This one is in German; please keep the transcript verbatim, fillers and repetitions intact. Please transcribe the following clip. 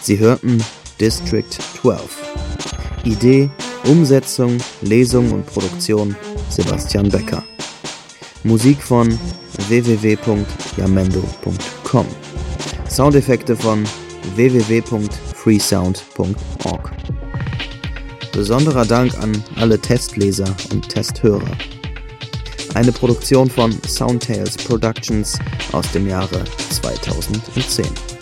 Sie hörten District zwölf. Idee, Umsetzung, Lesung und Produktion Sebastian Becker. Musik von w w w punkt jamendo punkt com. Soundeffekte von w w w punkt freesound punkt org. Besonderer Dank an alle Testleser und Testhörer. Eine Produktion von Soundtales Productions aus dem Jahre zweitausendzehn.